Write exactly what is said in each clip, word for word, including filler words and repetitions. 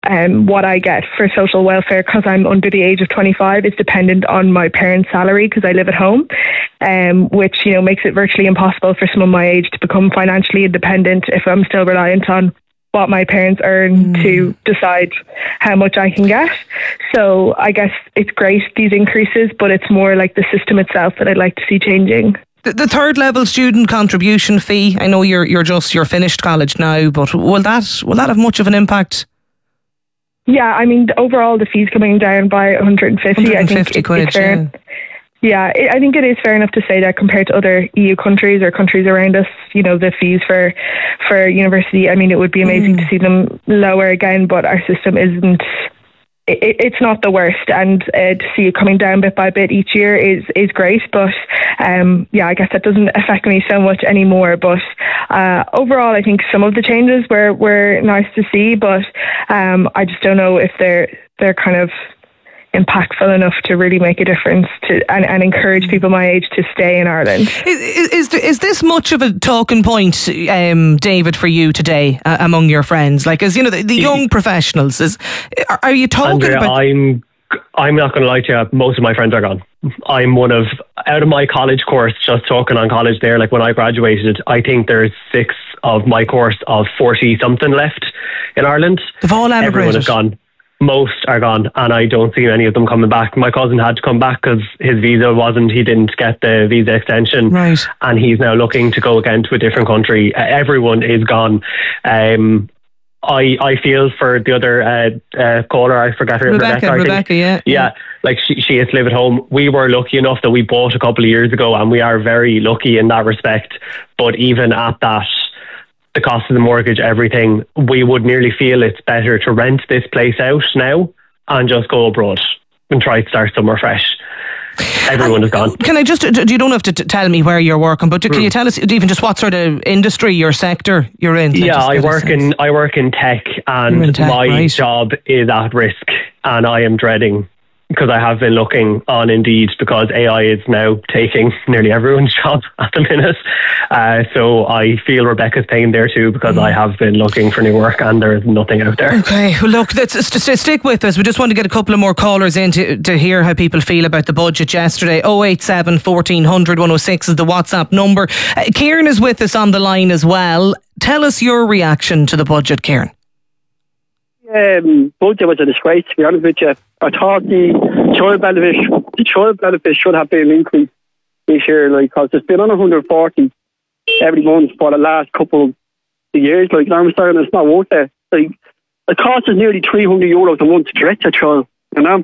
um, what I get for social welfare, because I'm under the age of twenty-five, is dependent on my parents' salary because I live at home, um, which, you know, makes it virtually impossible for someone my age to become financially independent if I'm still reliant on what my parents earn mm. to decide how much I can get. So I guess it's great, these increases, but it's more like the system itself that I'd like to see changing. The, the third level student contribution fee, I know you're you're just you're finished college now, but will that will that have much of an impact? Yeah, I mean, overall the fees coming down by one hundred fifty. one hundred fifty I think it, quid, it's fair. Yeah. Yeah, I think it is fair enough to say that compared to other E U countries or countries around us, you know, the fees for for university, I mean, it would be amazing mm. to see them lower again, but our system isn't, it, it's not the worst, and uh, to see it coming down bit by bit each year is, is great, but um, yeah, I guess that doesn't affect me so much anymore, but uh, overall I think some of the changes were, were nice to see, but um, I just don't know if they're they're kind of impactful enough to really make a difference to and, and encourage people my age to stay in Ireland. Is is, is this much of a talking point, um, David, for you today uh, among your friends? Like, as you know, the, the young professionals, is are, are you talking Andrea, about? I'm I'm not going to lie to you. Most of my friends are gone. I'm one of out of my college course. Just talking on college there, like when I graduated, I think there's six of my course of forty something left in Ireland. They've all emigrated. Everyone is gone. Most are gone, and I don't see any of them coming back. My cousin had to come back because his visa wasn't, he didn't get the visa extension, right. and he's now looking to go again to a different country. Uh, everyone is gone. Um, I I feel for the other uh, uh, caller, I forget her, Rebecca, Rebecca, I Rebecca think. yeah. Yeah, like she, she has to live at home. We were lucky enough that we bought a couple of years ago, and we are very lucky in that respect. But even at that, the cost of the mortgage, everything, we would nearly feel it's better to rent this place out now and just go abroad and try to start somewhere fresh. Everyone is gone. Can I just, you don't have to t- tell me where you're working, but can mm. you tell us even just what sort of industry, your sector you're in? Yeah, I work in I work in tech, and in tech, my right. job is at risk, and I am dreading, because I have been looking on Indeed, because A I is now taking nearly everyone's job at the minute. Uh, so I feel Rebecca's pain there too, because mm. I have been looking for new work and there's nothing out there. Okay, well look, let's st- stick with us. We just want to get a couple of more callers in to, to hear how people feel about the budget yesterday. oh eight seven, fourteen hundred, one oh six is the WhatsApp number. Uh, Kieran is with us on the line as well. Tell us your reaction to the budget, Kieran. Um, budget was a disgrace, to be honest with you. I thought the child benefit, the child benefit should have been increased this year, like, because it's been on one hundred forty every month for the last couple of years. Like, I'm saying, it's not worth it. Like, the cost is nearly three hundred euros a month to direct a child, you know.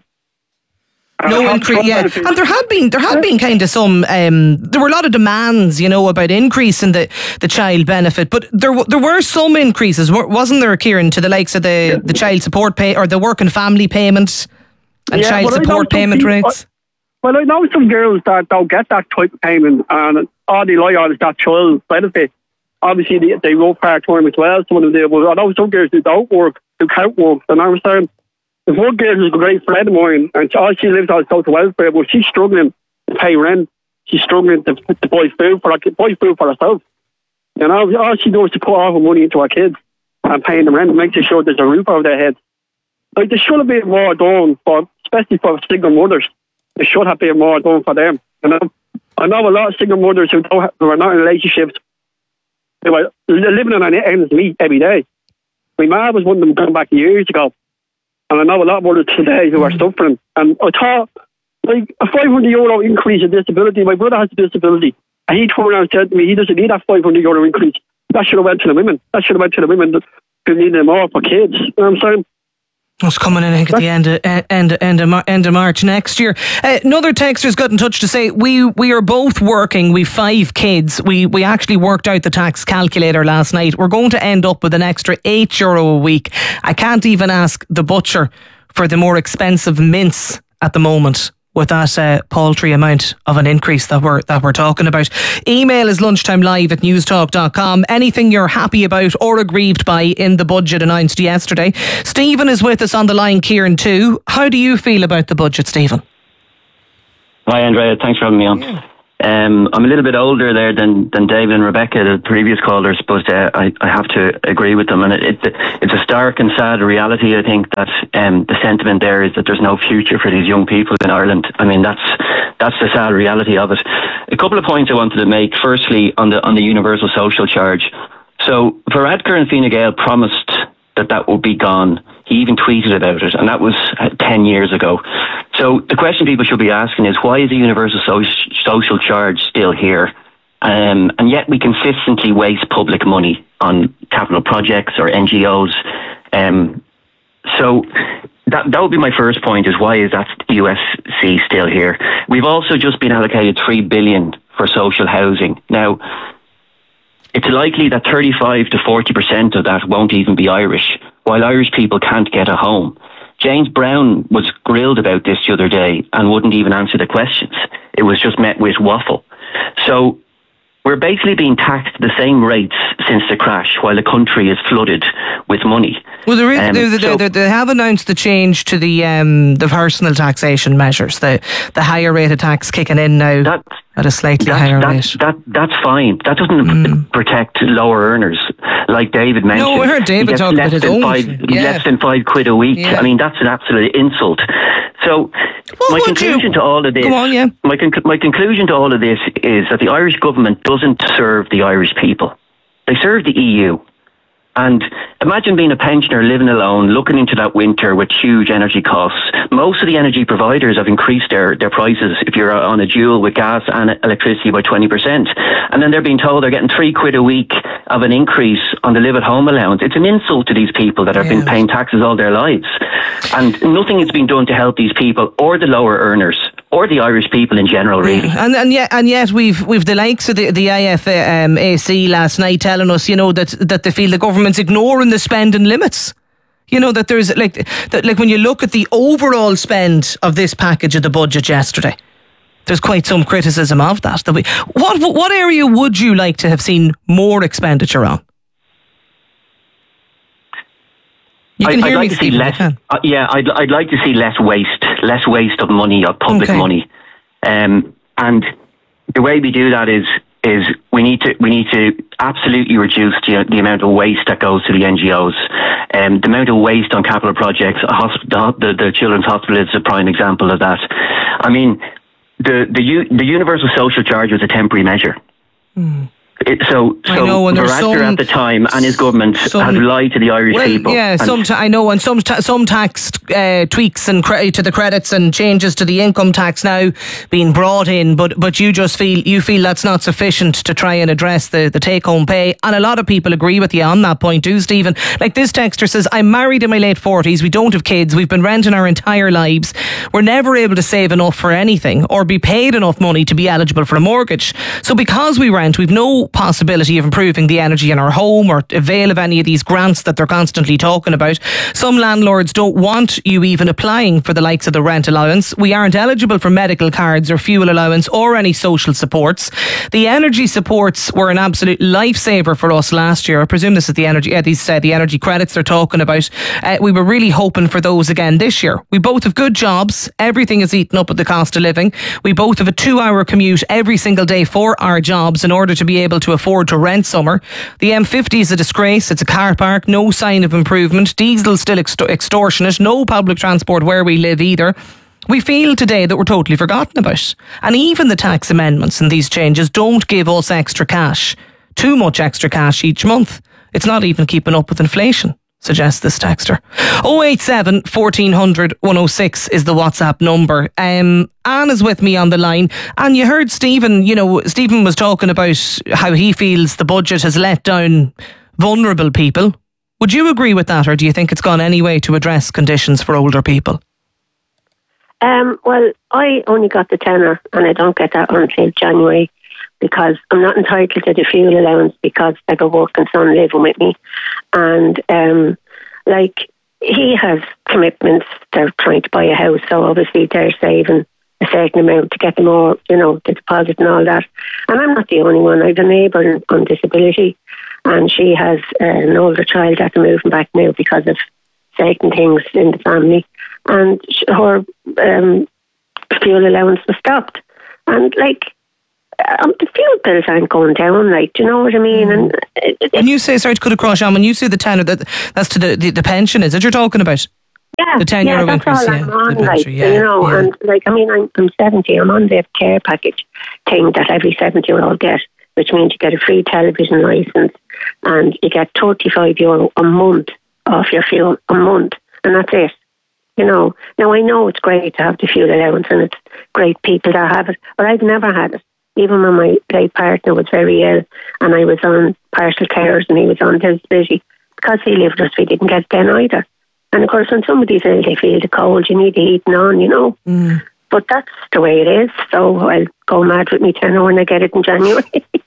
No increase, yeah, and there had been there had been kind of some um, there were a lot of demands, you know, about increasing the, the child benefit, but there there were some increases, wasn't there, Kieran, to the likes of the, yeah. the child support pay or the work and family payments and yeah, child support payment people, rates. I, well, I know some girls that don't get that type of payment, and all they rely on is that child benefit. Obviously, they, they work part time as well. Some of them do, but I know some girls who don't work, who can't work, and I understand. The one girl is a great friend of mine, and all she lives on social welfare, but she's struggling to pay rent. She's struggling to, to buy food for her, buy food for herself. You know, all she does is to put all her money into her kids and paying the rent, and making sure there's a roof over their heads. Like, there should have been more done for, especially for single mothers. There should have been more done for them. You know, I know a lot of single mothers who don't have, who are not in relationships, who are living on an ends meet every day. My mum was one of them going back years ago. And I know a lot more today who are suffering. And I thought, like, a five hundred euro increase in disability, my brother has a disability. And he turned around and said to me, he doesn't need that five hundred euro increase. That should have went to the women. That should have went to the women who need them more for kids. You know what I'm saying? It's coming in, I think, at the end of, end, end, of, end of March next year. Uh, another texter's got in touch to say, we we are both working, we've five kids. We we actually worked out the tax calculator last night. We're going to end up with an extra eight euro a week. I can't even ask the butcher for the more expensive mince at the moment, with that uh, paltry amount of an increase that we're that we're talking about. Email is lunchtimelive at newstalk dot com. Anything you're happy about or aggrieved by in the budget announced yesterday. Stephen is with us on the line, Kieran too. How do you feel about the budget, Stephen? Hi Andrea, thanks for having me on. Yeah. Um, I'm a little bit older there than, than David and Rebecca, the previous callers, but uh, I, I have to agree with them. And it, it, it's a stark and sad reality, I think, that um, the sentiment there is that there's no future for these young people in Ireland. I mean, that's that's the sad reality of it. A couple of points I wanted to make. Firstly, on the on the universal social charge. So Varadkar and Fine Gael promised that that would be gone. He even tweeted about it, and that was ten years ago. So the question people should be asking is, why is the universal so- social charge still here? Um, and yet we consistently waste public money on capital projects or N G Os. Um, so that that would be my first point, is why is that U S C still here? We've also just been allocated three billion dollars for social housing. Now, it's likely that thirty-five to forty percent of that won't even be Irish, while Irish people can't get a home. James Brown was grilled about this the other day and wouldn't even answer the questions. It was just met with waffle. So we're basically being taxed at the same rates since the crash, while the country is flooded with money. Well, there is, um, they, so, they, they have announced the change to the um, the personal taxation measures, the the higher rate of tax kicking in now that, at a slightly that, higher that, rate. That, that's fine. That doesn't mm. protect lower earners, like David mentioned. No, I heard David talk about his own. Five, yeah. Less than five quid a week. Yeah. I mean, that's an absolute insult. So well, my conclusion you? to all of this, Go on, yeah. my, con- my conclusion to all of this is that the Irish government doesn't serve the Irish people. They serve the E U. And imagine being a pensioner living alone, looking into that winter with huge energy costs. Most of the energy providers have increased their, their prices if you're on a dual with gas and electricity by twenty percent. And then they're being told they're getting three quid a week of an increase on the live at home allowance. It's an insult to these people that have yeah. been paying taxes all their lives. And nothing is being done to help these people or the lower earners, or the Irish people in general, really. Yeah. And and yet and yet we've we've the likes of the the I F A C last night telling us, you know, that that they feel the government's ignoring the spending limits. You know, that there's like that like when you look at the overall spend of this package of the budget yesterday, there's quite some criticism of that. that we, what what area would you like to have seen more expenditure on? You can I'd, hear I'd like me, to see Stephen, less. Uh, yeah, I'd I'd like to see less waste, less waste of money, of public okay. money, um, and the way we do that is is we need to we need to absolutely reduce the, the amount of waste that goes to the N G Os, and um, the amount of waste on capital projects. A hospital, the, the Children's Hospital is a prime example of that. I mean, the the the universal social charge was a temporary measure. Mm. It, so, so Varadkar at the time and his government some, has lied to the Irish well, people. Yeah, some ta- I know, and some ta- some tax uh, tweaks and cre- to the credits and changes to the income tax now being brought in, but but you just feel you feel that's not sufficient to try and address the, the take home pay, and a lot of people agree with you on that point too, Stephen. Like this texter says, I'm married in my late forties. We don't have kids. We've been renting our entire lives. We're never able to save enough for anything or be paid enough money to be eligible for a mortgage. So because we rent, we've no possibility of improving the energy in our home or avail of any of these grants that they're constantly talking about. Some landlords don't want you even applying for the likes of the rent allowance. We aren't eligible for medical cards or fuel allowance or any social supports. The energy supports were an absolute lifesaver for us last year. I presume this is the energy, uh, these uh, the energy credits they're talking about. Uh, we were really hoping for those again this year. We both have good jobs. Everything is eaten up with the cost of living. We both have a two hour commute every single day for our jobs in order to be able to afford to rent summer. The M fifty is a disgrace. It's a car park. No sign of improvement. Diesel still extor- extortionate. No public transport where we live either. We feel today that we're totally forgotten about. And even the tax amendments and these changes don't give us extra cash. Too much extra cash each month. It's not even keeping up with inflation, suggests this texter. oh eight seven, fourteen hundred, one oh six is the WhatsApp number. Um, Anne is with me on the line, and you heard Stephen, you know, Stephen was talking about how he feels the budget has let down vulnerable people. Would you agree with that, or do you think it's gone any way to address conditions for older people? Um, well, I only got the tenner, and I don't get that until January, because I'm not entitled to the fuel allowance because I got working son living with me. And um, like, he has commitments. They're trying to buy a house, so obviously they're saving a certain amount to get them all, you know, the deposit and all that. And I'm not the only one. I have a neighbour on disability, and she has uh, an older child that's moving back now because of certain things in the family. And her um, fuel allowance was stopped. And like, um, the fuel bills aren't going down, like, do you know what I mean? And it, it, when you say, sorry to cut across, Sean, when you say the tenner, that that's to the, the, the pension, is it you're talking about? Yeah, the ten yeah, euro that's increase, all yeah, I'm on, the like, pension, yeah, you know, yeah. and like, I mean, I'm, I'm seventy, I'm on the care package thing that every seventy-year-old gets, which means you get a free television licence and you get thirty-five euro a month off your fuel, a month, and that's it. You know, now I know it's great to have the fuel allowance and it's great people that have it, but I've never had it. Even when my late partner was very ill and I was on partial carers and he was on disability, because he lived with us, we didn't get it then either. And of course, when somebody's ill, they feel the cold, you need the heating on, you know. Mm. But that's the way it is. So I'll go mad with me tenner when I get it in January.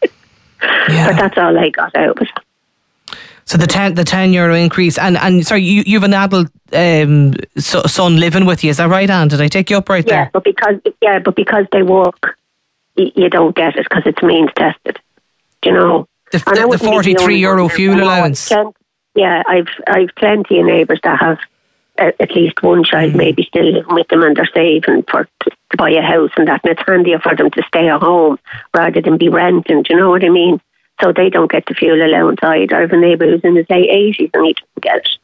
Yeah. But that's all I got out of it. So the ten the ten euro increase, and and sorry, you you've an adult um, so, son living with you, is that right, Anne? Did I take you up right yeah, there? But because yeah, but because they work, y- you don't get it because it's means tested. Do you know? The, the, the forty-three euro fuel allowance. Plenty, yeah, I've I've plenty of neighbours that have uh, at least one child mm. maybe still living with them and they're saving for to, to buy a house and that, and it's handier for them to stay at home rather than be renting. Do you know what I mean? So they don't get the fuel allowance either. I have a neighbour who's in his late eighties and he doesn't get it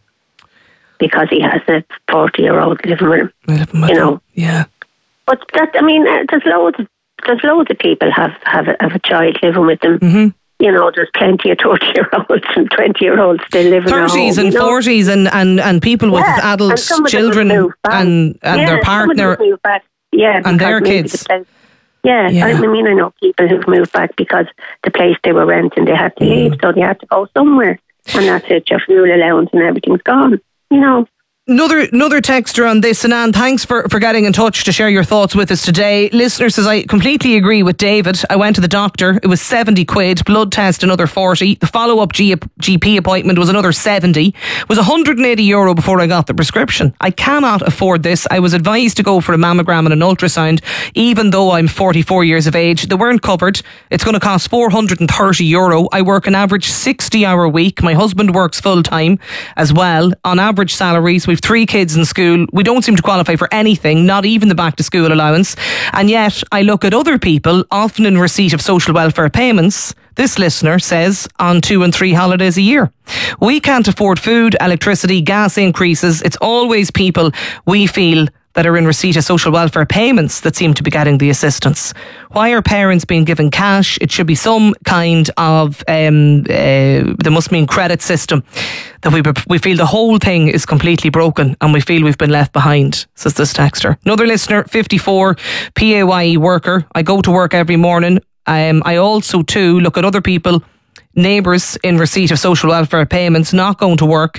because he has a forty-year-old living with him. Living with you know, him. Yeah. But that, I mean, uh, there's loads of there's loads of people have have a, have a child living with them. Mm-hmm. You know, there's plenty of thirty-year-olds and twenty-year-olds still living at home. thirties and you know? forties and, and, and people with yeah. adult children and, and yeah, their partner yeah, and their kids. The Yeah, yeah. I mean, I know people who've moved back because the place they were renting, they had to leave, mm. so they had to go somewhere. And that's it, your fuel allowance and everything's gone, you know. Another another texter on this, and Anne, thanks for, for getting in touch to share your thoughts with us today. Listener says, I completely agree with David. I went to the doctor. It was seventy quid. Blood test, another forty. The follow-up G- GP appointment was another seventy. It was one hundred eighty euro before I got the prescription. I cannot afford this. I was advised to go for a mammogram and an ultrasound, even though I'm forty-four years of age. They weren't covered. It's going to cost four hundred thirty euro. I work an average sixty hour week. My husband works full-time as well. On average salaries, we We've three kids in school. We don't seem to qualify for anything, not even the back to school allowance. And yet I look at other people, often in receipt of social welfare payments. This listener says on two and three holidays a year. We can't afford food, electricity, gas increases. It's always people we feel that are in receipt of social welfare payments that seem to be getting the assistance. Why are parents being given cash? It should be some kind of, um, uh, there must be a credit system that we we feel the whole thing is completely broken and we feel we've been left behind, says this texter. Another listener, fifty-four, P A Y E worker. I go to work every morning. Um, I also too look at other people, neighbours in receipt of social welfare payments, not going to work.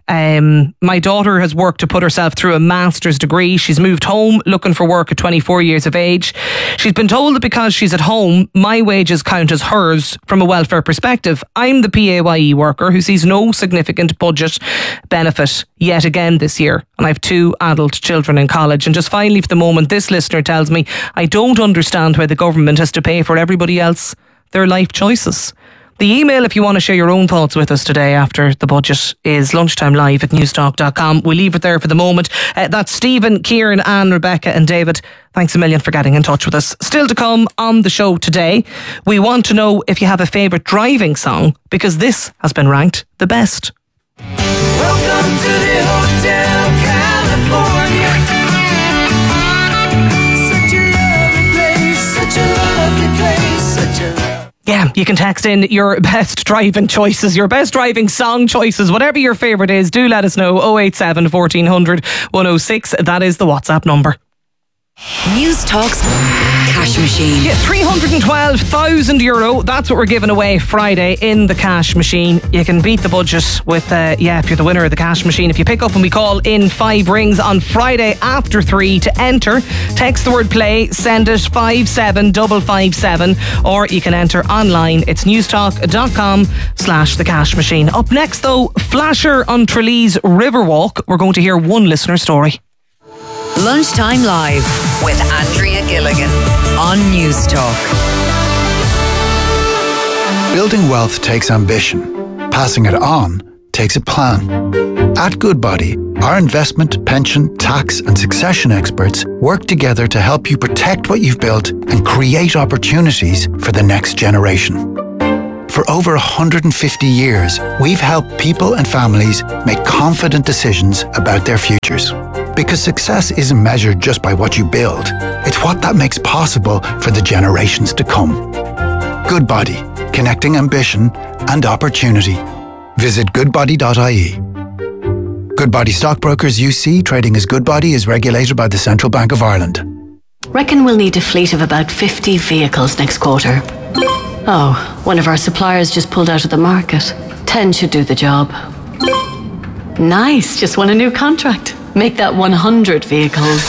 Um, my daughter has worked to put herself through a master's degree. She's moved home looking for work at twenty-four years of age. She's been told that because she's at home, my wages count as hers from a welfare perspective. I'm the P A Y E worker who sees no significant budget benefit yet again this year. And I have two adult children in college. And just finally, for the moment, this listener tells me, I don't understand why the government has to pay for everybody else their life choices. The email, if you want to share your own thoughts with us today after the budget, is lunchtimelive at newstalk dot com. We'll leave it there for the moment. Uh, that's Stephen, Kieran, Anne, Rebecca and David. Thanks a million for getting in touch with us. Still to come on the show today, we want to know if you have a favourite driving song, because this has been ranked the best. Welcome to the Hotel California. Such a lovely place, such a lovely place, such a Yeah, you can text in your best driving choices, your best driving song choices, whatever your favourite is. Do let us know. oh eight seven, fourteen hundred, one oh six. That is the WhatsApp number. News Talks Cash Machine. Yeah, three hundred twelve thousand euro. That's what we're giving away Friday in the Cash Machine. You can beat the budget with, uh, yeah, if you're the winner of the Cash Machine. If you pick up and we call in five rings on Friday after three to enter, text the word play, send it five seven five five seven, or you can enter online. It's newstalk dot com slash the Cash Machine. Up next though, Flasher on Tralee's Riverwalk. We're going to hear one listener story. Lunchtime Live with Andrea Gilligan on News Talk. Building wealth takes ambition. Passing it on takes a plan. At Goodbody, our investment, pension, tax and succession experts work together to help you protect what you've built and create opportunities for the next generation. For over one hundred fifty years, we've helped people and families make confident decisions about their futures. Because success isn't measured just by what you build, it's what that makes possible for the generations to come. Goodbody, connecting ambition and opportunity. Visit goodbody dot I E. Goodbody Stockbrokers U C, trading as Goodbody, is regulated by the Central Bank of Ireland. Reckon we'll need a fleet of about fifty vehicles next quarter. Oh, one of our suppliers just pulled out of the market. ten should do the job. Nice, just won a new contract. Make that one hundred vehicles.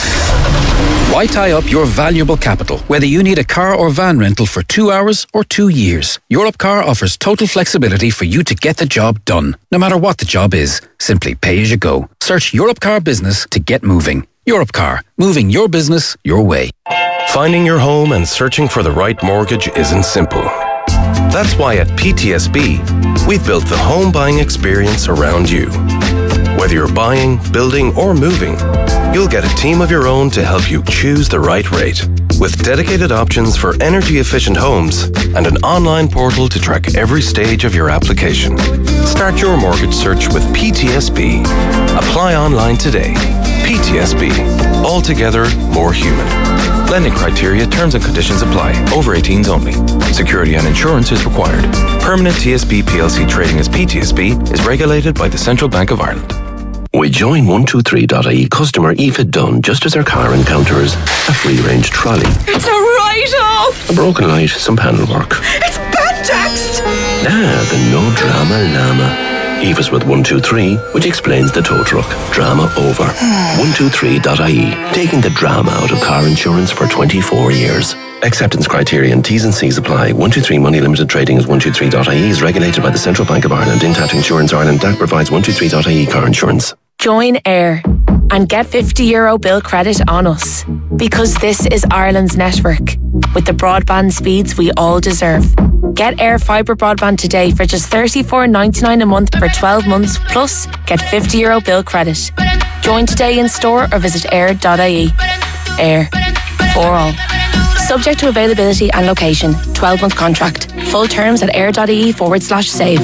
Why tie up your valuable capital, whether you need a car or van rental for two hours or two years? Europcar offers total flexibility for you to get the job done, no matter what the job is. Simply pay as you go. Search Europcar Business to get moving. Europcar, moving your business your way. Finding your home and searching for the right mortgage isn't simple. That's why at P T S B, we've built the home buying experience around you. Whether you're buying, building, or moving, you'll get a team of your own to help you choose the right rate. With dedicated options for energy-efficient homes and an online portal to track every stage of your application. Start your mortgage search with P T S B. Apply online today. P T S B. Altogether more human. Lending criteria, terms and conditions apply. Over eighteens only. Security and insurance is required. Permanent T S B P L C trading as P T S B is regulated by the Central Bank of Ireland. We join one two three dot I E customer Aoife Dunn just as her car encounters a free-range trolley. It's a write-off! A broken light, some panel work. It's bad text! Ah, the no drama llama. Aoife's with one two three, which explains the tow truck. Drama over. one two three dot I E, taking the drama out of car insurance for twenty-four years. Acceptance criteria and T's and C's apply. one two three Money Limited Trading as one two three dot I E is regulated by the Central Bank of Ireland. Intact Insurance Ireland. D A C provides one two three dot I E car insurance. Join AIR and get fifty euro bill credit on us. Because this is Ireland's network, with the broadband speeds we all deserve. Get AIR Fibre Broadband today for just thirty-four ninety-nine a month for twelve months, plus get fifty euro bill credit. Join today in store or visit air dot I E. AIR. For all. Subject to availability and location. twelve month contract. Full terms at air.ie forward slash save.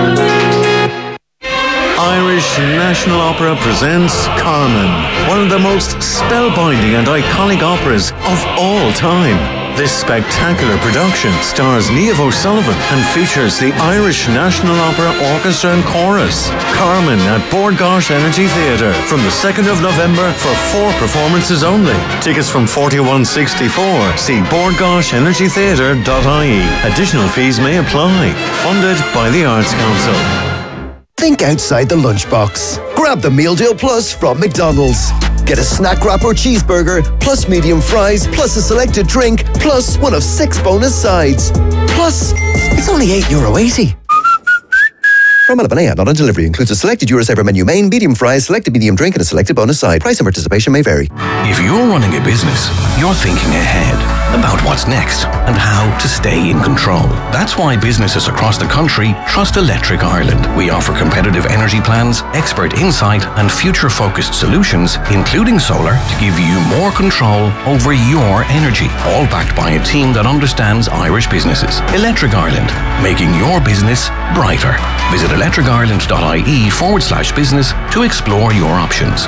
Irish National Opera presents Carmen, one of the most spellbinding and iconic operas of all time. This spectacular production stars Niamh O'Sullivan and features the Irish National Opera Orchestra and Chorus. Carmen at Bord Gáis Energy Theatre from the second of November for four performances only. Tickets from forty-one sixty-four. See bord gáis energy theatre dot I E. Additional fees may apply. Funded by the Arts Council. Think outside the lunchbox. Grab the Meal Deal Plus from McDonald's. Get a snack wrap or cheeseburger, plus medium fries, plus a selected drink, plus one of six bonus sides. Plus, it's only eight euro eighty. From Albanea, not on delivery. Includes a selected Eurosaver menu main, medium fries, selected medium drink, and a selected bonus side. Price and participation may vary. If you're running a business, you're thinking ahead about what's next and how to stay in control. That's why businesses across the country trust Electric Ireland. We offer competitive energy plans, expert insight, and future-focused solutions, including solar, to give you more control over your energy. All backed by a team that understands Irish businesses. Electric Ireland, making your business brighter. Visit electricireland.ie forward slash business to explore your options.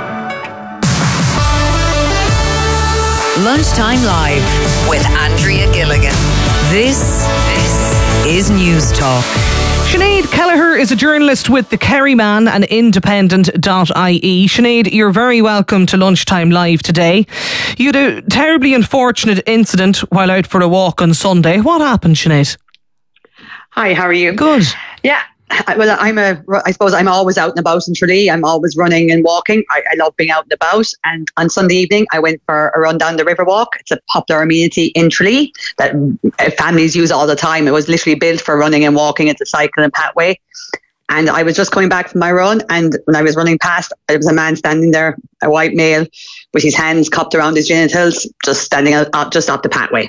Lunchtime Live with Andrea Gilligan. This, this is News Talk. Sinead Kelleher is a journalist with the Kerry Man and independent dot I E. Sinead, you're very welcome to Lunchtime Live today. You had a terribly unfortunate incident while out for a walk on Sunday. What happened, Sinead? Hi, how are you? Good. Yeah. Well, I'm a, I suppose I'm always out and about in Tralee. I'm always running and walking. I, I love being out and about. And on Sunday evening, I went for a run down the Riverwalk. It's a popular amenity in Tralee that families use all the time. It was literally built for running and walking. It's a cycle and pathway. And I was just coming back from my run. And when I was running past, there was a man standing there, a white male, with his hands cupped around his genitals, just standing out, out just off the pathway.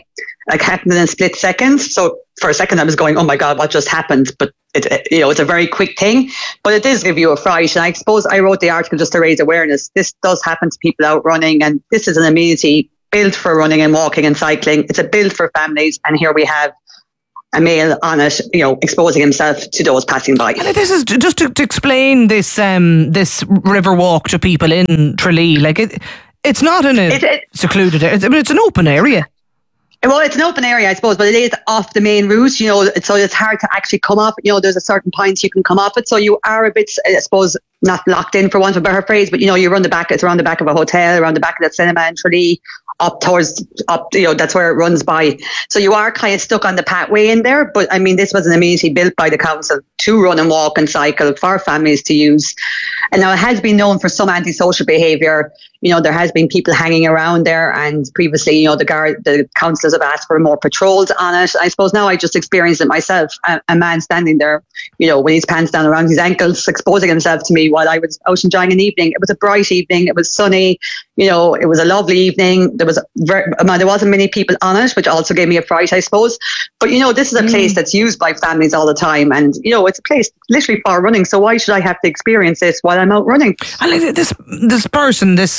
like happened in a split second. So for a second I was going, oh my God, what just happened? But it, it, you know, it's a very quick thing, but it does give you a fright. And I suppose I wrote the article just to raise awareness. This does happen to people out running, and this is an amenity built for running and walking and cycling. It's a build for families, and here we have a male on it, you know, exposing himself to those passing by. And this is just to, to explain this um, this river walk to people in Tralee. Like it, it's not in a it, it, secluded area. It's, I mean, it's an open area. Well, it's an open area, I suppose, but it is off the main route, you know, so it's hard to actually come off. You know, there's a certain point you can come off it, so you are a bit, I suppose, not locked in, for want of a better phrase, but you know, you run the back, it's around the back of a hotel, around the back of that cinema in Tralee, up towards, up, you know, that's where it runs by. So you are kind of stuck on the pathway in there, but I mean, this was an amenity built by the council to run and walk and cycle for families to use. And now it has been known for some antisocial behaviour. You know, there has been people hanging around there, and previously, you know, the guard, the councillors have asked for more patrols on it. I suppose now I just experienced it myself. A, a man standing there, you know, with his pants down around his ankles, exposing himself to me while I was out enjoying an evening. It was a bright evening. It was sunny. You know, it was a lovely evening. There was very, there wasn't many people on it, which also gave me a fright, I suppose. But you know, this is a mm. place that's used by families all the time, and you know, it's a place literally for running. So why should I have to experience this while I'm out running? And like this, this person, this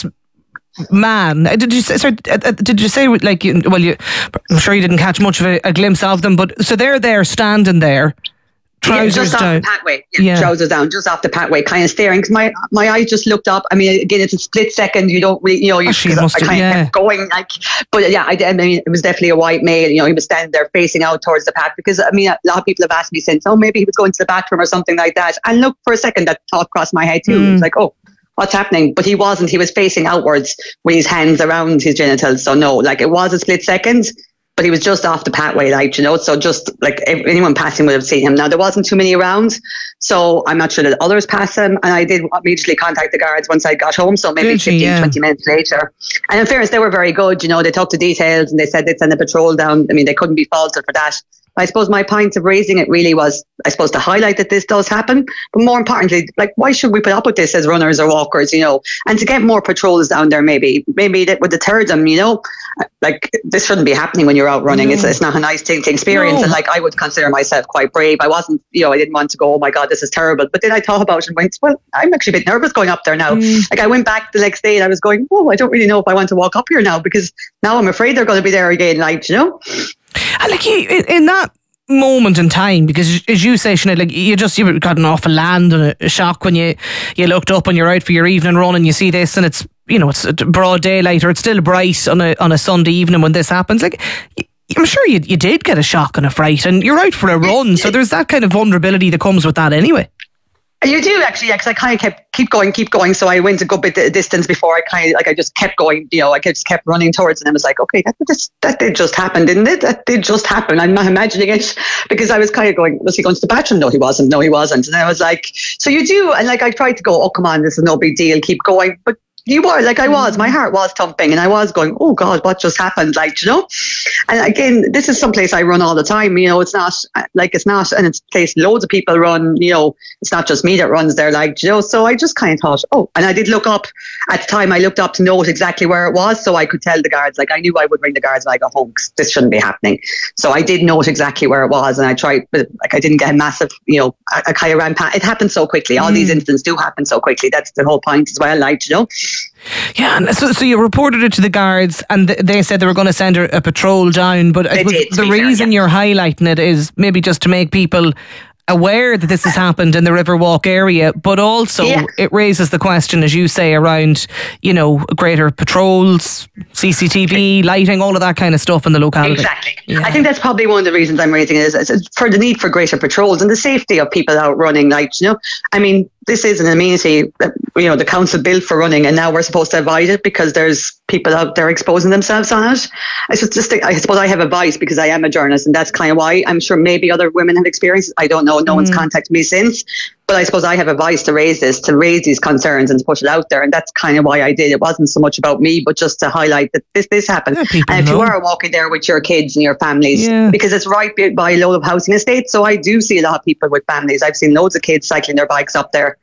man, did you say? Sorry, did you say like? Well, you, I'm sure you didn't catch much of a, a glimpse of them, but so they're there, standing there. Trousers yeah, just off down. the pathway. Yeah, yeah. Trousers down, just off the pathway, kind of staring. Cause my my eye just looked up. I mean, again, it's a split second. You don't really, you know, you Actually, I must have, kind yeah. of kept going. Like, but yeah, I, I mean, it was definitely a white male. You know, he was standing there facing out towards the path. Because I mean, a lot of people have asked me since, oh, maybe he was going to the bathroom or something like that. And look, for a second, that thought crossed my head too. Mm. It's like, oh, what's happening? But he wasn't. He was facing outwards with his hands around his genitals. So no, like it was a split second. But he was just off the pathway, like, you know, so just like anyone passing would have seen him. Now, there wasn't too many around, so I'm not sure that others passed him. And I did immediately contact the guards once I got home, so maybe fifteen, yeah. twenty minutes later. And in fairness, they were very good. You know, they took the details and they said they'd send a patrol down. I mean, they couldn't be faulted for that. I suppose my point of raising it really was, I suppose, to highlight that this does happen. But more importantly, like, why should we put up with this as runners or walkers, you know? And to get more patrols down there, maybe. Maybe that would deter them, you know? Like, this shouldn't be happening when you're out running. No. It's, it's not a nice thing to experience. No. And, like, I would consider myself quite brave. I wasn't, you know, I didn't want to go, oh, my God, this is terrible. But then I thought about it and went, well, I'm actually a bit nervous going up there now. Mm. Like, I went back the next day and I was going, oh, I don't really know if I want to walk up here now, because now I'm afraid they're going to be there again, like, you know? And, like, in that moment in time, because as you say, Sinead, like you just you got an awful land and a shock when you you looked up and you're out for your evening run and you see this and it's, you know, it's broad daylight or it's still bright on a on a Sunday evening when this happens. Like, I'm sure you you did get a shock and a fright, and you're out for a run, so there's that kind of vulnerability that comes with that anyway. You do actually, because I kind of kept keep going, keep going. So I went a good bit of distance before I kind of like I just kept going. You know, I just kept running towards, and I was like, okay, that just that did just happen, didn't it? That did just happen. I'm not imagining it, because I was kind of going, was he going to the bathroom? No, he wasn't. No, he wasn't. And I was like, so you do, and like I tried to go, oh come on, this is no big deal, keep going, but. You were, like I was, my heart was thumping and I was going, oh God, what just happened? Like, you know, and again, this is someplace I run all the time, you know, it's not like it's not, and it's a place loads of people run, you know, it's not just me that runs there, like, you know, so I just kind of thought, oh, and I did look up at the time, I looked up to note exactly where it was, so I could tell the guards, like I knew I would ring the guards when I got home, because this shouldn't be happening. So I did note exactly where it was, and I tried, but like I didn't get a massive, you know, I, I kind of ran past, it happened so quickly, all mm. these incidents do happen so quickly, that's the whole point as well, like, you know. Yeah, and so, so you reported it to the guards and they said they were going to send a, a patrol down, but I did, the reason fair, yeah. you're highlighting it is maybe just to make people aware that this has happened in the Riverwalk area, but also yeah. it raises the question, as you say, around, you know, greater patrols, C C T V, lighting, all of that kind of stuff in the locality. Exactly. Yeah. I think that's probably one of the reasons I'm raising it, is, is for the need for greater patrols and the safety of people out running. Like, you know, I mean, this is an amenity that, you know, the council built for running, and now we're supposed to avoid it because there's people out there exposing themselves on it. I just think, I suppose I have advice because I am a journalist, and that's kind of why. I'm sure maybe other women have experienced it. I don't know. No mm. one's contacted me since. But I suppose I have advice to raise this, to raise these concerns and to push it out there. And that's kind of why I did. It wasn't so much about me, but just to highlight that this this happened. Yeah, and if know. you are walking there with your kids and your families, yeah. because it's right by a load of housing estates. So I do see a lot of people with families. I've seen loads of kids cycling their bikes up there.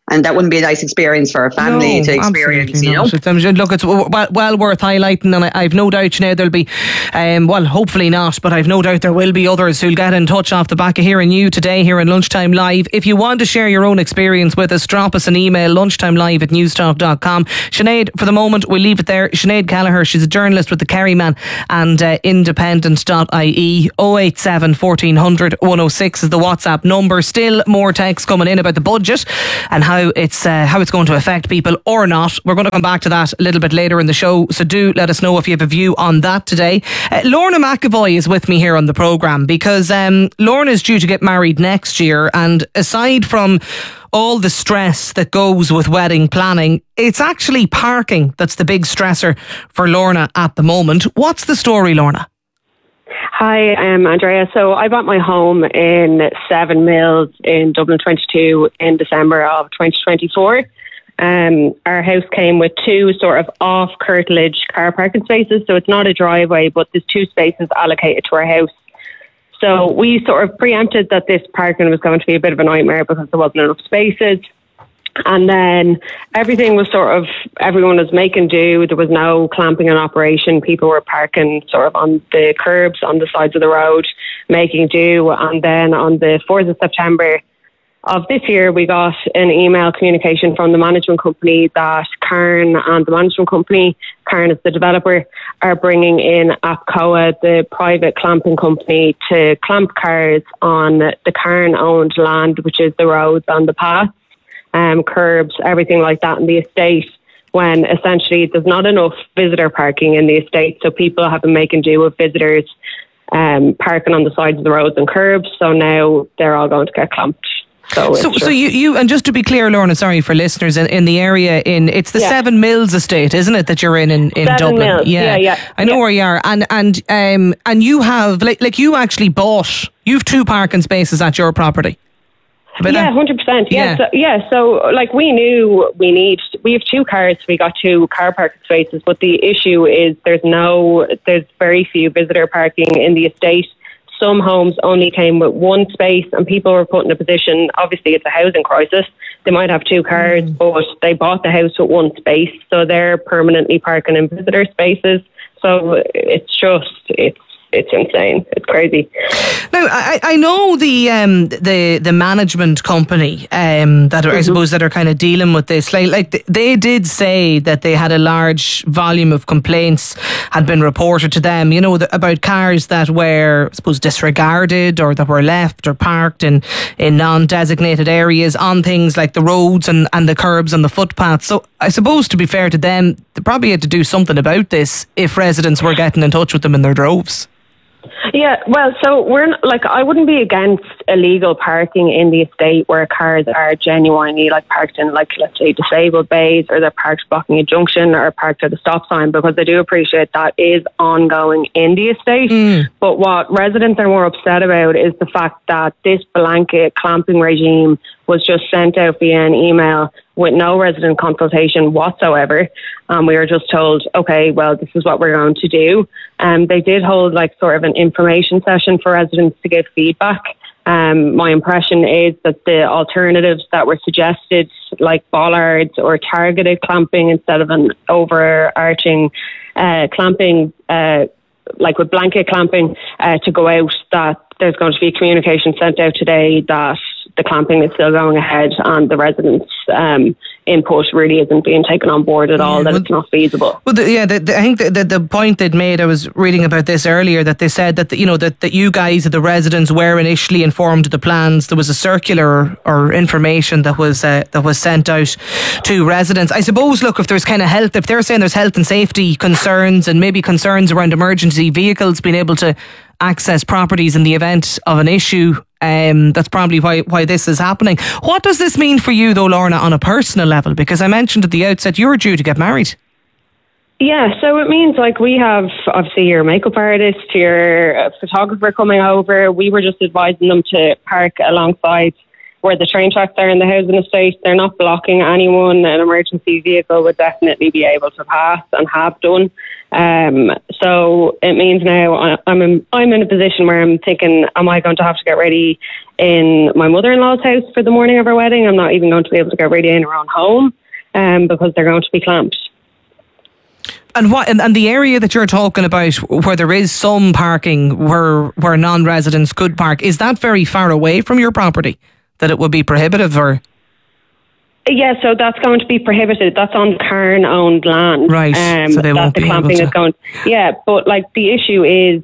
And that wouldn't be a nice experience for a family No, to experience, you know. not. It's, I mean, look, it's well, well worth highlighting, and I, I've no doubt, Sinead, there'll be, um, well, hopefully not, but I've no doubt there will be others who'll get in touch off the back of hearing you today here in Lunchtime Live. If you want to share your own experience with us, drop us an email, lunchtimelive at newstalk dot com. Sinead, for the moment, we'll leave it there. Sinead Gallagher, she's a journalist with the Kerryman and uh, independent dot I E. oh eight seven, fourteen hundred, one oh six is the WhatsApp number. Still more texts coming in about the budget and how it's uh, how it's going to affect people or not. We're going to come back to that a little bit later in the show, so do let us know if you have a view on that today. Uh, Lorna McAvoy is with me here on the programme because um, Lorna is due to get married next year, and aside from all the stress that goes with wedding planning, it's actually parking that's the big stressor for Lorna at the moment. What's the story, Lorna? Hi, I'm Andrea. So I bought my home in Seven Mills in Dublin twenty-two in December of twenty twenty-four. Um, our house came with two sort of off curtilage car parking spaces. So it's not a driveway, but there's two spaces allocated to our house. So we sort of preempted that this parking was going to be a bit of a nightmare because there wasn't enough spaces. And then everything was sort of, everyone was making do. There was no clamping in operation. People were parking sort of on the curbs, on the sides of the road, making do. And then on the fourth of September of this year, we got an email communication from the management company that Cairn and the management company, Cairn is the developer, are bringing in APCOA, the private clamping company, to clamp cars on the Cairn-owned land, which is the roads and the paths. Um, curbs, everything like that in the estate, when essentially there's not enough visitor parking in the estate, so people have been making do with visitors um, parking on the sides of the roads and curbs, so now they're all going to get clamped. So, so, so you, you, and just to be clear, Lorna, sorry for listeners, in, in the area, in it's the yeah. Seven Mills estate, isn't it, that you're in in, in Seven Dublin? Mills. Yeah, yeah, yeah. I know yeah. where you are, and and um and you have like like you actually bought, you've two parking spaces at your property. But yeah, one hundred percent. Yeah, yeah. So, yeah. So, like, we knew we need, we have two cars, we got two car parking spaces, but the issue is there's no, there's very few visitor parking in the estate. Some homes only came with one space, and people were put in a position, obviously it's a housing crisis, they might have two cars, mm. but they bought the house with one space, so they're permanently parking in visitor spaces. So it's just, it's, It's insane. It's crazy. Now, I, I know the um, the the management company um, that are, mm-hmm. I suppose that are kind of dealing with this. Like, like they did say that they had a large volume of complaints had been reported to them. You know, the, about cars that were, I suppose, disregarded or that were left or parked in in non-designated areas on things like the roads and and the curbs and the footpaths. So, I suppose to be fair to them, they probably had to do something about this if residents were getting in touch with them in their droves. Yeah, well, so we're not, like, I wouldn't be against illegal parking in the estate where cars are genuinely like parked in, like, let's say disabled bays, or they're parked blocking a junction or parked at a stop sign, because I do appreciate that is ongoing in the estate. Mm. But what residents are more upset about is the fact that this blanket clamping regime was just sent out via an email with no resident consultation whatsoever. Um, we were just told, okay, well, this is what we're going to do. Um, they did hold like sort of an information session for residents to give feedback. Um, my impression is that the alternatives that were suggested, like bollards or targeted clamping instead of an overarching uh, clamping, uh, like with blanket clamping, uh, to go out, that there's going to be communication sent out today that the clamping is still going ahead, and the residents' um, input really isn't being taken on board at all, yeah, that well, it's not feasible. Well, the, yeah, the, the, I think the, the, the point they'd made, I was reading about this earlier, that they said that, the, you know, that, that you guys, the residents, were initially informed of the plans. There was a circular or information that was uh, that was sent out to residents. I suppose, look, if there's kind of health, if they're saying there's health and safety concerns and maybe concerns around emergency vehicles being able to access properties in the event of an issue, um, that's probably why why this is happening. What does this mean for you, though, Lorna, on a personal level? Because I mentioned at the outset you're due to get married. Yeah, so it means like we have obviously your makeup artist, your photographer coming over. We were just advising them to park alongside where the train tracks are in the housing estate. They're not blocking anyone. An emergency vehicle would definitely be able to pass and have done. Um, so it means now I- I'm in, I'm in a position where I'm thinking, am I going to have to get ready in my mother-in-law's house for the morning of our wedding? I'm not even going to be able to get ready in our own home um, because they're going to be clamped. And what and, and the area that you're talking about, where there is some parking where where non-residents could park, is that very far away from your property that it would be prohibitive? Or yeah, so that's going to be prohibited. That's on Cairn-owned land, right? Um, so they won't that the be clamping able to. is going. Yeah, but like the issue is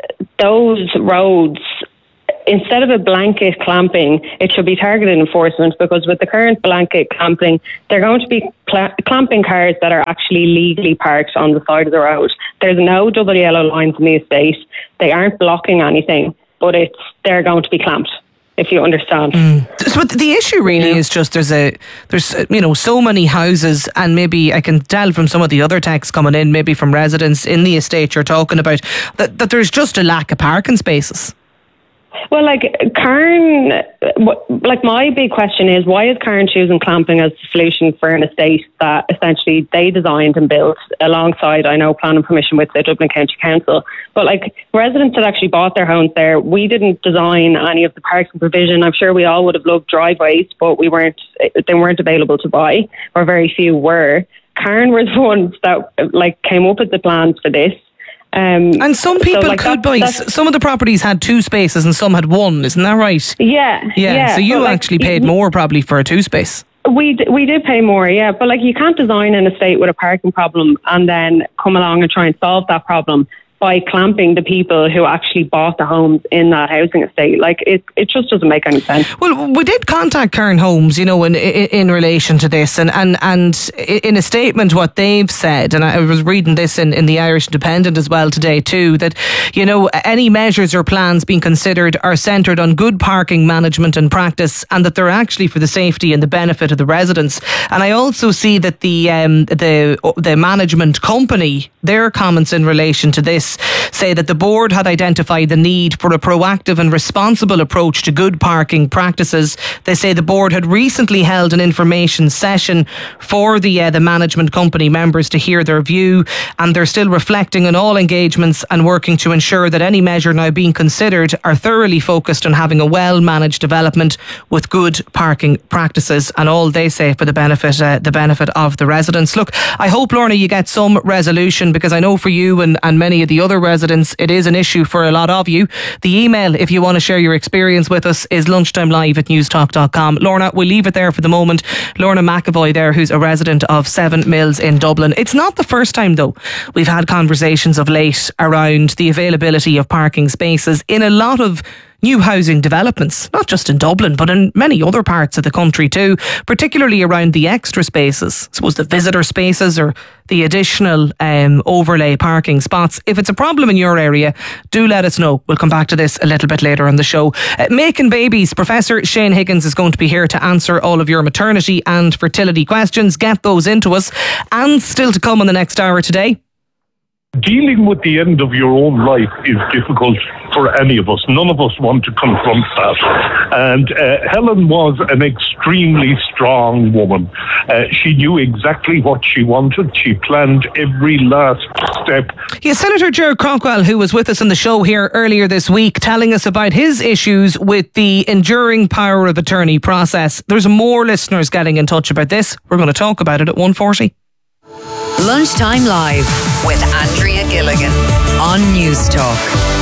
those roads. Instead of a blanket clamping, it should be targeted enforcement, because with the current blanket clamping, they're going to be cl- clamping cars that are actually legally parked on the side of the road. There's no double yellow lines in the estate. They aren't blocking anything, but it's they're going to be clamped, if you understand. Mm. So the issue really yeah. is just there's a there's you know so many houses, and maybe I can tell from some of the other texts coming in, maybe from residents in the estate you're talking about, that, that there's just a lack of parking spaces. Well, like Cairn, like my big question is, why is Cairn choosing clamping as the solution for an estate that essentially they designed and built alongside, I know, planning permission with the Dublin County Council. But like residents that actually bought their homes there, we didn't design any of the parking provision. I'm sure we all would have loved driveways, but we weren't, they weren't available to buy, or very few were. Cairn were the ones that like came up with the plans for this. Um, and some people so like could that, buy, some of the properties had two spaces and some had one, isn't that right? Yeah. Yeah, yeah so you like, actually paid you, more probably for a two space. We, d- we did pay more, yeah. But like you can't design an estate with a parking problem and then come along and try and solve that problem by clamping the people who actually bought the homes in that housing estate. Like it, it just doesn't make any sense. Well, we did contact Cairn Homes, you know, in, in in relation to this, and and and in a statement, what they've said, and I was reading this in, in the Irish Independent as well today too, that you know any measures or plans being considered are centred on good parking management and practice, and that they're actually for the safety and the benefit of the residents. And I also see that the um, the the management company, their comments in relation to this, say that the board had identified the need for a proactive and responsible approach to good parking practices. They say the board had recently held an information session for the uh, the management company members to hear their view, and they're still reflecting on all engagements and working to ensure that any measure now being considered are thoroughly focused on having a well-managed development with good parking practices, and all they say for the benefit uh, the benefit of the residents. Look, I hope, Lorna, you get some resolution, because I know for you and, and many of the other residents it is an issue for a lot of you. The email, if you want to share your experience with us, is lunchtimelive at newstalk dot com. Lorna, we'll leave it there for the moment. Lorna McAvoy there, who's a resident of Seven Mills in Dublin. It's not the first time though we've had conversations of late around the availability of parking spaces in a lot of new housing developments, not just in Dublin, but in many other parts of the country too, particularly around the extra spaces, I suppose the visitor spaces or the additional um, overlay parking spots. If it's a problem in your area, do let us know. We'll come back to this a little bit later on the show. Uh, making babies, Professor Shane Higgins is going to be here to answer all of your maternity and fertility questions. Get those into us. And still to come on the next hour today, dealing with the end of your own life is difficult for any of us. None of us want to confront that. And uh, Helen was an extremely strong woman. Uh, she knew exactly what she wanted. She planned every last step. Yeah, Senator Ger Crockwell, who was with us on the show here earlier this week, telling us about his issues with the enduring power of attorney process. There's more listeners getting in touch about this. We're going to talk about it at one forty. Lunchtime Live with Andrea Gilligan on Newstalk.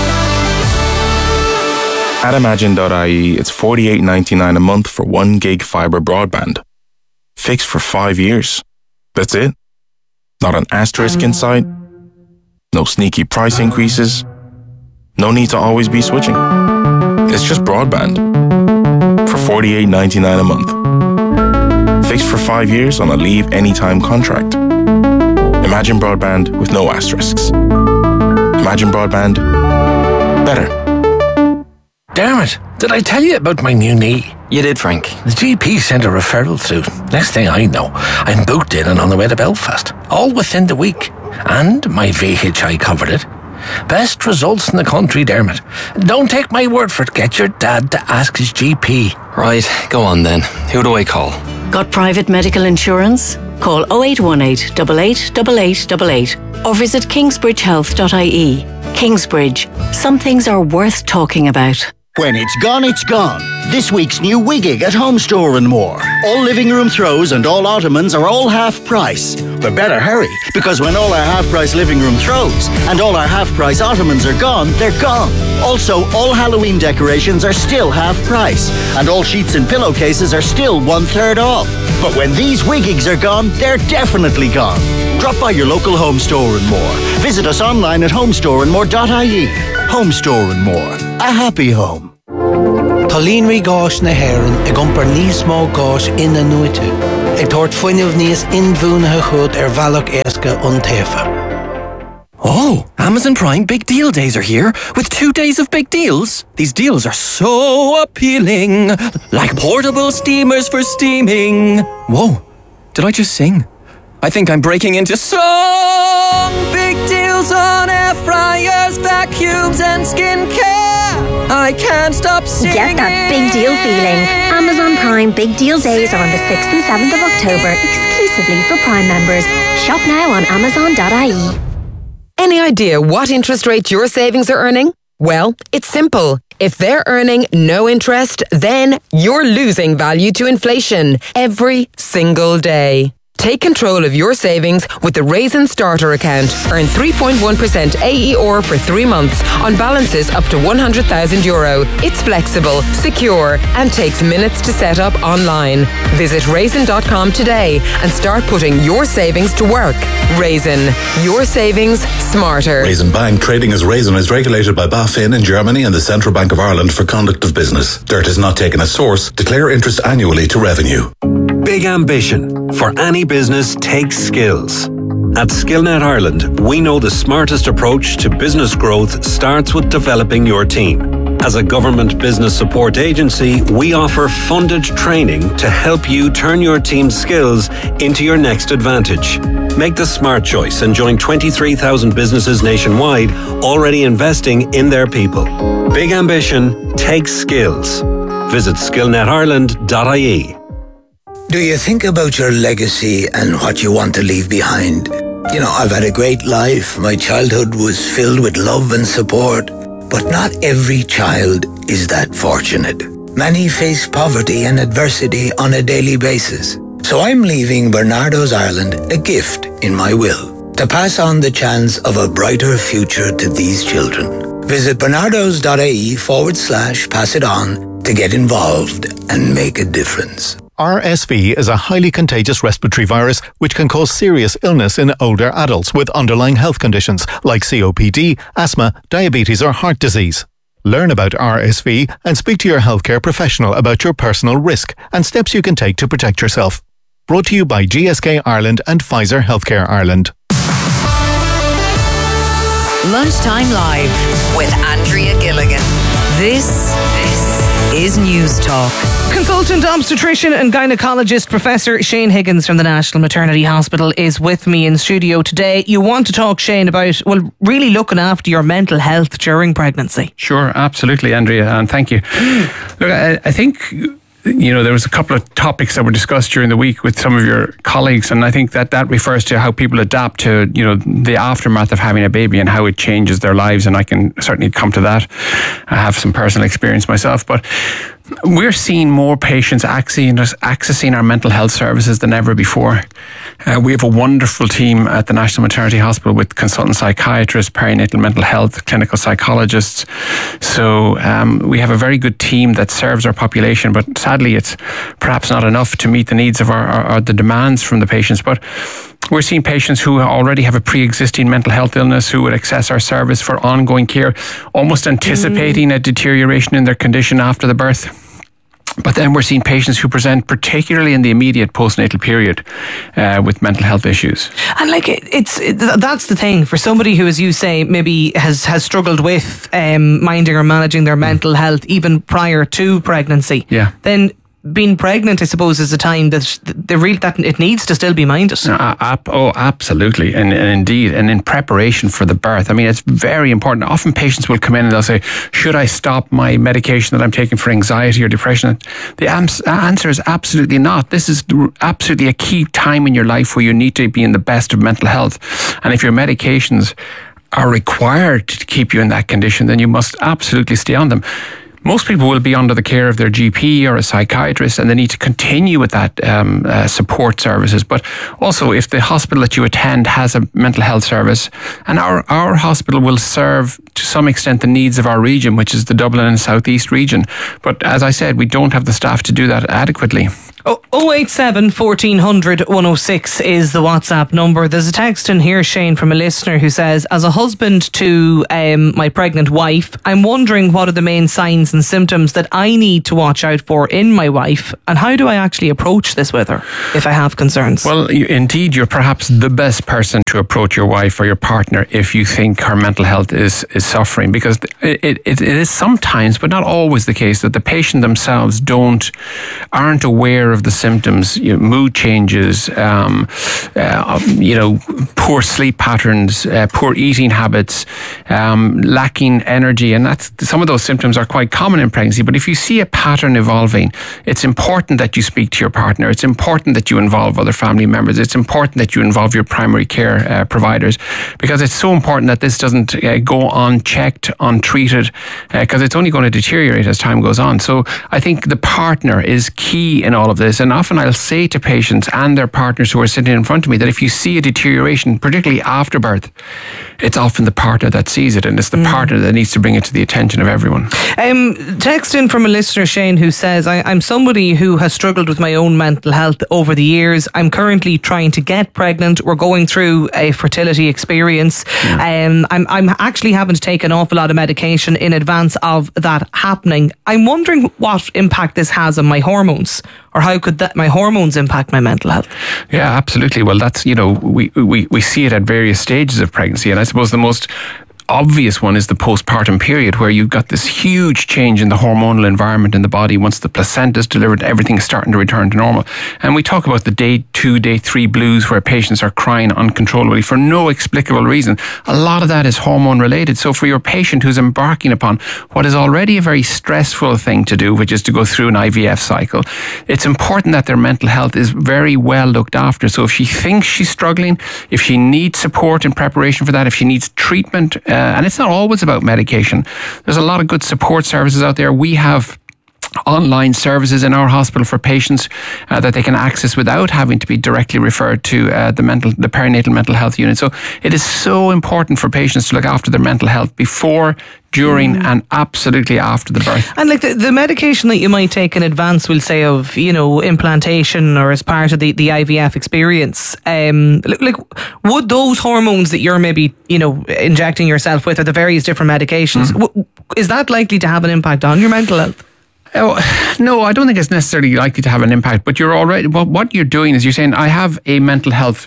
At Imagine dot I E, it's forty-eight ninety-nine a month for one gig fibre broadband. Fixed for five years. That's it. Not an asterisk in sight. No sneaky price increases. No need to always be switching. It's just broadband. For forty-eight ninety-nine a month. Fixed for five years on a leave anytime contract. Imagine broadband with no asterisks. Imagine broadband. Better. Dermot, did I tell you about my new knee? You did, Frank. The G P sent a referral through. Next thing I know, I'm booked in and on the way to Belfast. All within the week. And my V H I covered it. Best results in the country, Dermot. Don't take my word for it. Get your dad to ask his G P. Right, go on then. Who do I call? Got private medical insurance? Call oh eight one eight, eight eight eight eight eight eight or visit kingsbridge health dot I E. Kingsbridge. Some things are worth talking about. When it's gone, it's gone. This week's new Wiggig at Home Store and More. All living room throws and all ottomans are all half price. But better hurry, because when all our half price living room throws and all our half price ottomans are gone, they're gone. Also, all Halloween decorations are still half price. And all sheets and pillowcases are still one third off. But when these Wiggigs are gone, they're definitely gone. Drop by your local Home Store and More. Visit us online at homestore and more dot I E. Home Store and More. A happy home. Tolínri gás na haireann ag iompar níos mó gás ina nuite. Ag tort foiineamh níos inbhúnathe chud ar bhealach éasca ón taofa. Oh, Amazon Prime Big Deal Days are here with two days of big deals. These deals are so appealing. Like portable steamers for steaming. Whoa, did I just sing? I think I'm breaking into song. Big deals on air fryers, vacuums and skincare. I can't stop singing. Get that big deal feeling. Amazon Prime Big Deal Days are on the sixth and seventh of October, exclusively for Prime members. Shop now on amazon dot I E. Any idea what interest rate your savings are earning? Well, it's simple. If they're earning no interest, then you're losing value to inflation every single day. Take control of your savings with the Raisin Starter account. Earn three point one percent A E R for three months on balances up to one hundred thousand euro. It's flexible, secure, and takes minutes to set up online. Visit raisin dot com today and start putting your savings to work. Raisin, your savings smarter. Raisin Bank, trading as Raisin, is regulated by BaFin in Germany and the Central Bank of Ireland for conduct of business. Dirt is not taken as source. Declare interest annually to revenue. Big ambition for any business takes skills. At Skillnet Ireland, we know the smartest approach to business growth starts with developing your team. As a government business support agency, we offer funded training to help you turn your team's skills into your next advantage. Make the smart choice and join twenty-three thousand businesses nationwide already investing in their people. Big ambition takes skills. Visit skillnet ireland dot I E. Do you think about your legacy and what you want to leave behind? You know, I've had a great life. My childhood was filled with love and support. But not every child is that fortunate. Many face poverty and adversity on a daily basis. So I'm leaving Bernardo's Ireland a gift in my will to pass on the chance of a brighter future to these children. Visit bernardos dot I E forward slash pass it on to get involved and make a difference. R S V is a highly contagious respiratory virus which can cause serious illness in older adults with underlying health conditions like C O P D, asthma, diabetes or heart disease. Learn about R S V and speak to your healthcare professional about your personal risk and steps you can take to protect yourself. Brought to you by G S K Ireland and Pfizer Healthcare Ireland. Lunchtime Live with Andrea Gilligan. This, this is News Talk. Consultant obstetrician and gynecologist Professor Shane Higgins from the National Maternity Hospital is with me in studio today. You want to talk, Shane, about, well, really looking after your mental health during pregnancy. Sure, absolutely, Andrea, and thank you. Look, I, I think, you know, there was a couple of topics that were discussed during the week with some of your colleagues, and I think that that refers to how people adapt to, you know, the aftermath of having a baby and how it changes their lives, and I can certainly come to that. I have some personal experience myself, but we're seeing more patients accessing, accessing our mental health services than ever before. Uh, we have a wonderful team at the National Maternity Hospital with consultant psychiatrists, perinatal mental health, clinical psychologists. So um, we have a very good team that serves our population, but sadly it's perhaps not enough to meet the needs of our, our, our the demands from the patients. But we're seeing patients who already have a pre-existing mental health illness who would access our service for ongoing care, almost anticipating mm. a deterioration in their condition after the birth. But then we're seeing patients who present particularly in the immediate postnatal period uh, with mental health issues. And like it, it's it, that's the thing for somebody who, as you say, maybe has, has struggled with um, minding or managing their mental health even prior to pregnancy. Yeah. Then being pregnant, I suppose, is a time that the real that it needs to still be minded. Uh, ap- oh, absolutely, and, and indeed, and in preparation for the birth. I mean, it's very important. Often patients will come in and they'll say, "Should I stop my medication that I'm taking for anxiety or depression?" The ans- answer is absolutely not. This is absolutely a key time in your life where you need to be in the best of mental health, and if your medications are required to keep you in that condition, then you must absolutely stay on them. Most people will be under the care of their G P or a psychiatrist, and they need to continue with that um, uh, support services. But also, if the hospital that you attend has a mental health service, and our, our hospital will serve to some extent the needs of our region, which is the Dublin and South East region. But as I said, we don't have the staff to do that adequately. oh eight seven, fourteen hundred, one oh six is the WhatsApp number. There's a text in here, Shane, from a listener who says, as a husband to um, my pregnant wife, I'm wondering what are the main signs and symptoms that I need to watch out for in my wife, and how do I actually approach this with her if I have concerns? Well, you, indeed, you're perhaps the best person to approach your wife or your partner if you think her mental health is, is suffering, because it, it, it is sometimes, but not always the case, that the patient themselves don't, aren't aware of the symptoms, you know, mood changes, um, uh, you know, poor sleep patterns, uh, poor eating habits, um, lacking energy, and that's some of those symptoms are quite common in pregnancy. But if you see a pattern evolving, it's important that you speak to your partner. It's important that you involve other family members. It's important that you involve your primary care uh, providers, because it's so important that this doesn't uh, go unchecked, untreated, because uh, it's only going to deteriorate as time goes on. So I think the partner is key in all of this. And often I'll say to patients and their partners who are sitting in front of me that if you see a deterioration, particularly after birth, it's often the partner that sees it, and it's the mm. partner that needs to bring it to the attention of everyone. Um, text in from a listener, Shane, who says, I, I'm somebody who has struggled with my own mental health over the years. I'm currently trying to get pregnant. We're going through a fertility experience. Mm. Um, I'm, I'm actually having to take an awful lot of medication in advance of that happening. I'm wondering what impact this has on my hormones, or how could that my hormones impact my mental health? Yeah, absolutely. Well, that's, you know, we, we, we see it at various stages of pregnancy, and I suppose the most obvious one is the postpartum period, where you've got this huge change in the hormonal environment in the body. Once the placenta is delivered, everything's starting to return to normal. And we talk about the day two, day three blues, where patients are crying uncontrollably for no explicable reason. A lot of that is hormone related. So for your patient who's embarking upon what is already a very stressful thing to do, which is to go through an I V F cycle, it's important that their mental health is very well looked after. So if she thinks she's struggling, if she needs support in preparation for that, if she needs treatment, uh, and it's not always about medication. There's a lot of good support services out there. We have online services in our hospital for patients uh, that they can access without having to be directly referred to uh, the mental, the perinatal mental health unit. So it is so important for patients to look after their mental health before, during mm. and absolutely after the birth. And like the, the medication that you might take in advance, we'll say, of, you know, implantation or as part of the, the I V F experience, um, like would those hormones that you're maybe, you know, injecting yourself with, or the various different medications, mm. w- is that likely to have an impact on your mental health? Oh, no, I don't think it's necessarily likely to have an impact, but you're already, well, what you're doing is you're saying, I have a mental health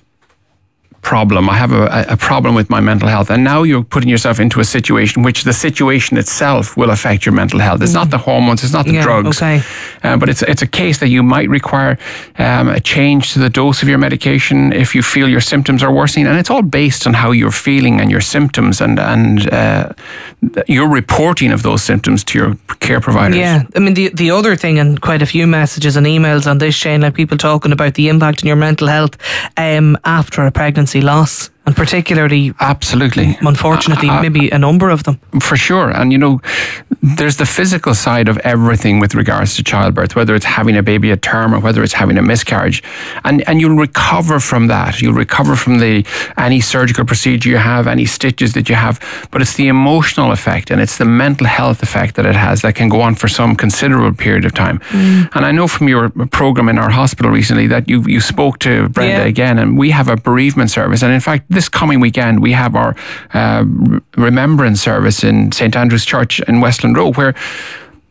problem. I have a, a problem with my mental health. And now you're putting yourself into a situation which the situation itself will affect your mental health. It's mm. not the hormones, it's not the yeah, drugs. Okay. Uh, but it's it's a case that you might require um, a change to the dose of your medication if you feel your symptoms are worsening. And it's all based on how you're feeling and your symptoms and, and uh, your reporting of those symptoms to your care providers. Yeah. I mean, the, the other thing, and quite a few messages and emails on this, Shane, like people talking about the impact on your mental health um, after a pregnancy loss, and particularly, absolutely, unfortunately, uh, uh, maybe a number of them. For sure. And you know, there's the physical side of everything with regards to childbirth, whether it's having a baby at term or whether it's having a miscarriage, and and you'll recover from that. You'll recover from the any surgical procedure you have, any stitches that you have, but it's the emotional effect and it's the mental health effect that it has that can go on for some considerable period of time. Mm. And I know from your program in our hospital recently that you you spoke to Brenda yeah. again, and we have a bereavement service, and in fact this coming weekend we have our uh, remembrance service in Saint Andrew's Church in Westland Road, where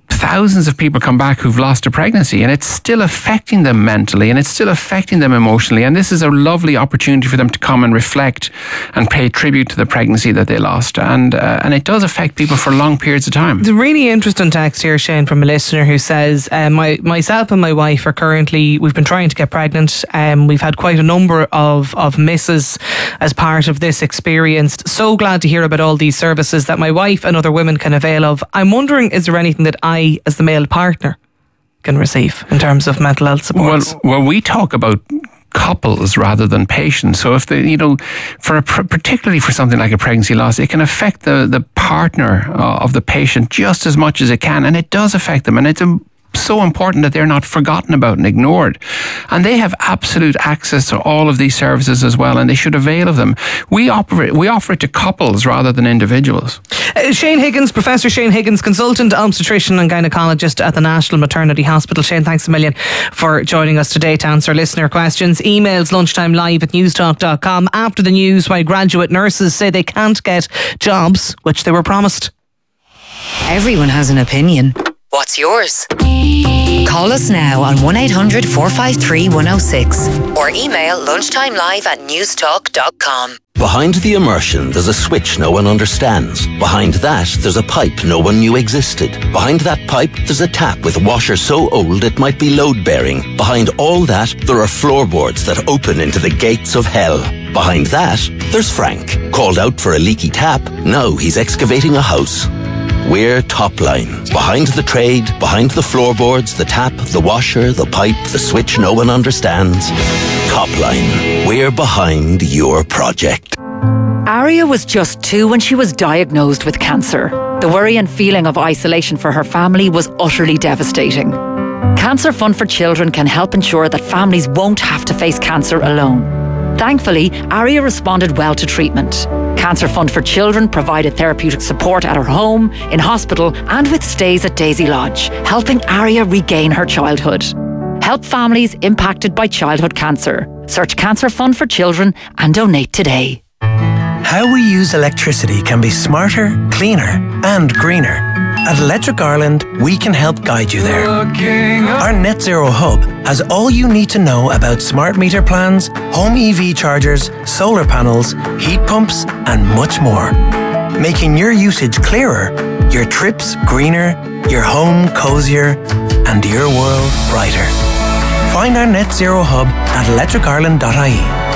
thousands of people come back who've lost a pregnancy, and it's still affecting them mentally, and it's still affecting them emotionally. And this is a lovely opportunity for them to come and reflect and pay tribute to the pregnancy that they lost. And uh, and it does affect people for long periods of time. There's a really interesting text here, Shane, from a listener who says, uh, my myself and my wife are currently, we've been trying to get pregnant. Um, we've had quite a number of, of misses as part of this experience. So glad to hear about all these services that my wife and other women can avail of. I'm wondering, is there anything that I, as the male partner, can receive in terms of mental health support? Well, well, we talk about couples rather than patients. So if the, you know, for a, particularly for something like a pregnancy loss, it can affect the, the partner uh, of the patient just as much as it can. And it does affect them. And it's a so important that they're not forgotten about and ignored. And they have absolute access to all of these services as well, and they should avail of them. We operate, we offer it to couples rather than individuals. Uh, Shane Higgins, Professor Shane Higgins, consultant obstetrician and gynaecologist at the National Maternity Hospital. Shane, thanks a million for joining us today to answer listener questions. Emails lunchtime live at newstalk dot com. After the news, why graduate nurses say they can't get jobs which they were promised. Everyone has an opinion. What's yours? Call us now on one eight hundred four five three one oh six or email lunchtimelive at newstalk dot com. Behind the immersion, there's a switch no one understands. Behind that, there's a pipe no one knew existed. Behind that pipe, there's a tap with a washer so old it might be load-bearing. Behind all that, there are floorboards that open into the gates of hell. Behind that, there's Frank. Called out for a leaky tap, now he's excavating a house. We're Topline. Behind the trade, behind the floorboards, the tap, the washer, the pipe, the switch no one understands. Topline. We're behind your project. Aria was just two when she was diagnosed with cancer. The worry and feeling of isolation for her family was utterly devastating. Cancer Fund for Children can help ensure that families won't have to face cancer alone. Thankfully, Aria responded well to treatment. Cancer Fund for Children provided therapeutic support at her home, in hospital, and with stays at Daisy Lodge, helping Aria regain her childhood. Help families impacted by childhood cancer. Search Cancer Fund for Children and donate today. How we use electricity can be smarter, cleaner, and greener. At Electric Ireland, we can help guide you there. Our Net Zero Hub has all you need to know about smart meter plans, home E V chargers, solar panels, heat pumps, and much more. Making your usage clearer, your trips greener, your home cozier, and your world brighter. Find our Net Zero Hub at electric ireland dot I E.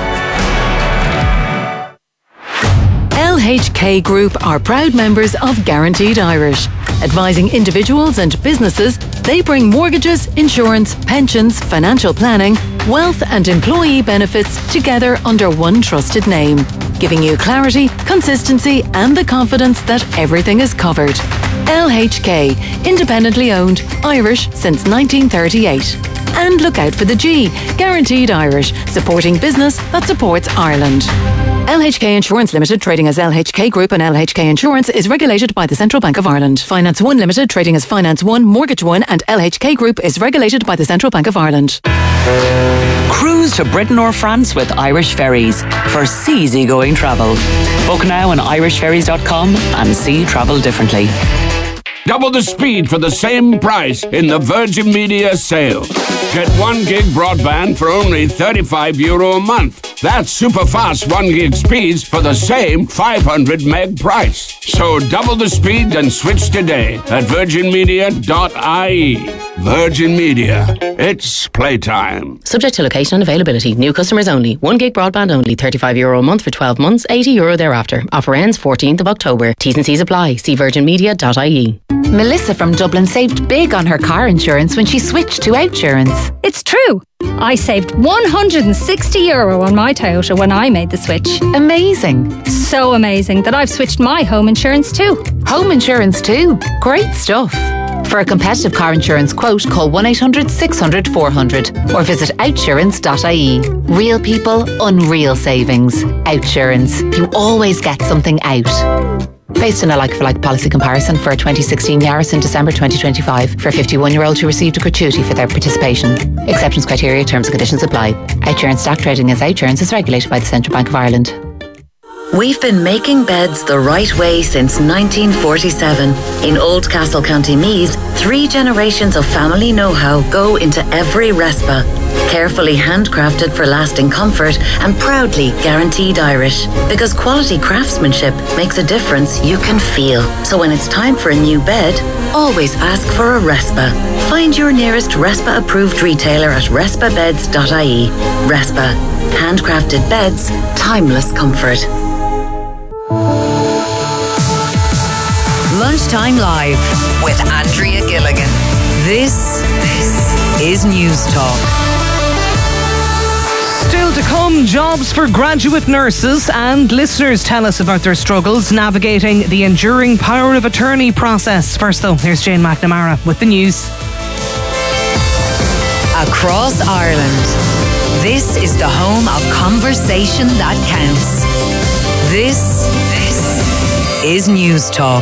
L H K Group are proud members of Guaranteed Irish. Advising individuals and businesses, they bring mortgages, insurance, pensions, financial planning, wealth and employee benefits together under one trusted name, giving you clarity, consistency and the confidence that everything is covered. L H K, independently owned, Irish since nineteen thirty-eight. And look out for the G, Guaranteed Irish, supporting business that supports Ireland. L H K Insurance Limited, trading as L H K Group and L H K Insurance, is regulated by the Central Bank of Ireland. Finance One Limited, trading as Finance One, Mortgage One, and L H K Group is regulated by the Central Bank of Ireland. Cruise to Britain or France with Irish Ferries for seasygoing travel. Book now on irish ferries dot com and see travel differently. Double the speed for the same price in the Virgin Media sale. Get one gig broadband for only thirty-five euro a month. That's super fast one gig speeds for the same five hundred meg price. So double the speed and switch today at virgin media dot I E. Virgin Media. It's playtime. Subject to location and availability. New customers only. one gig broadband only. thirty-five euro a month for twelve months. eighty euro thereafter. Offer ends fourteenth of October. T's and C's apply. See virgin media dot I E. Melissa from Dublin saved big on her car insurance when she switched to Outsurance. It's true. I saved one hundred sixty euro on my Toyota when I made the switch. Amazing. So amazing that I've switched my home insurance too. Home insurance too. Great stuff. For a competitive car insurance quote, call one eight hundred six hundred four hundred or visit outsurance dot I E. Real people, unreal savings. Outsurance. You always get something out. Based on a like-for-like policy comparison for a twenty sixteen Yaris in December twenty twenty-five for fifty-one-year-olds who received a gratuity for their participation. Exceptions, criteria, terms and conditions apply. Outsurance stock trading as Outsurance is regulated by the Central Bank of Ireland. We've been making beds the right way since nineteen forty-seven. In Oldcastle, County Meath, three generations of family know-how go into every Respa. Carefully handcrafted for lasting comfort and proudly guaranteed Irish. Because quality craftsmanship makes a difference you can feel. So when it's time for a new bed, always ask for a Respa. Find your nearest Respa approved retailer at respa beds dot I E. Respa. Handcrafted beds, timeless comfort. Lunchtime Live with Andrea Gilligan. This, this is News Talk. Still to come, jobs for graduate nurses, and listeners tell us about their struggles navigating the enduring power of attorney process. First though, here's Jane McNamara with the news. Across Ireland, this is the home of conversation that counts. This, this is News Talk.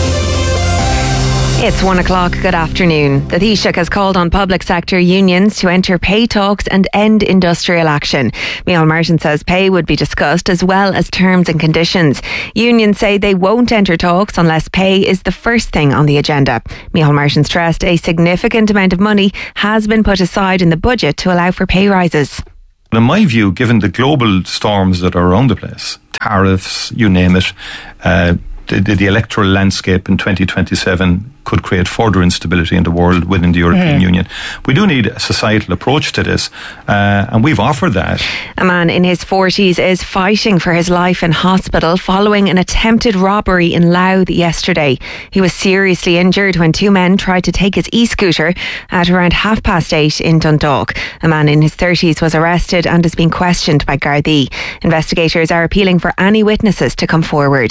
It's one o'clock. Good afternoon. The Taoiseach has called on public sector unions to enter pay talks and end industrial action. Micheál Martin says pay would be discussed as well as terms and conditions. Unions say they won't enter talks unless pay is the first thing on the agenda. Micheál Martin stressed a significant amount of money has been put aside in the budget to allow for pay rises. In my view, given the global storms that are around the place, tariffs, you name it, uh, the, the electoral landscape in twenty twenty-seven could create further instability in the world within the European mm. Union. We do need a societal approach to this, uh, and we've offered that. A man in his forties is fighting for his life in hospital following an attempted robbery in Louth yesterday. He was seriously injured when two men tried to take his e-scooter at around half past eight in Dundalk. A man in his thirties was arrested and is being questioned by Gardaí. Investigators are appealing for any witnesses to come forward.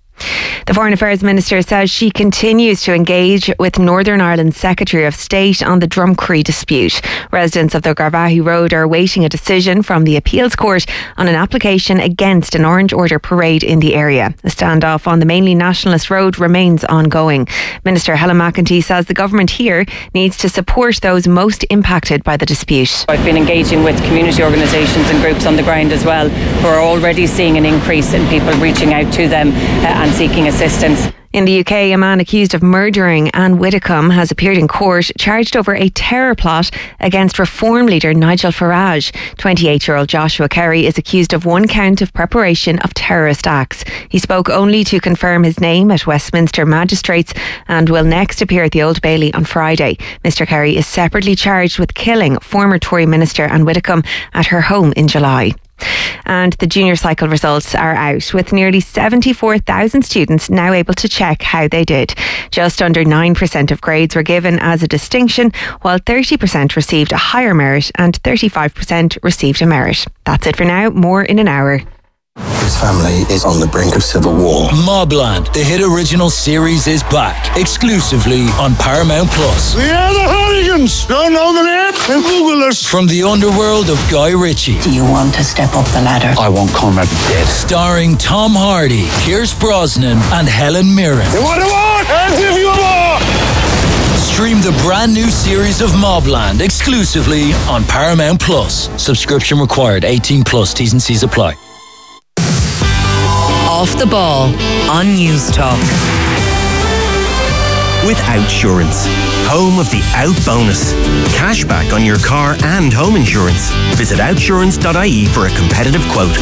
The Foreign Affairs Minister says she continues to engage with Northern Ireland's Secretary of State on the Drumcree dispute. Residents of the Garvaghey Road are awaiting a decision from the Appeals Court on an application against an Orange Order parade in the area. The standoff on the mainly nationalist road remains ongoing. Minister Helen McEntee says the government here needs to support those most impacted by the dispute. I've been engaging with community organisations and groups on the ground as well, who are already seeing an increase in people reaching out to them uh, and seeking assistance. In the U K, a man accused of murdering Anne Widdecombe has appeared in court, charged over a terror plot against Reform leader Nigel Farage. twenty-eight-year-old Joshua Kerry is accused of one count of preparation of terrorist acts. He spoke only to confirm his name at Westminster Magistrates and will next appear at the Old Bailey on Friday. Mister Kerry is separately charged with killing former Tory minister Anne Widdecombe at her home in July. And the junior cycle results are out, with nearly seventy-four thousand students now able to check how they did. Just under nine percent of grades were given as a distinction, while thirty percent received a higher merit and thirty-five percent received a merit. That's it for now. More in an hour. His family is on the brink of civil war. Mobland, the hit original series, is back exclusively on Paramount Plus. We are the Hooligans! Don't know the name? Then Google us. From the underworld of Guy Ritchie. Do you want to step up the ladder? I won't come out dead. Starring Tom Hardy, Pierce Brosnan, and Helen Mirren. You want a war? I'll give you a war! Stream the brand new series of Mobland exclusively on Paramount Plus. Subscription required. eighteen plus. T's and C's apply. Off the Ball on News Talk. With Outsurance, home of the Out Bonus. Cashback on your car and home insurance. Visit outsurance dot I E for a competitive quote.